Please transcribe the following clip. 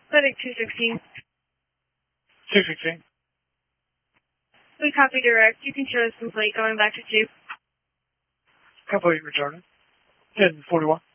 Medic 216. 216. We copy direct. You can show us complete going back to 2. Complete returning. 1041.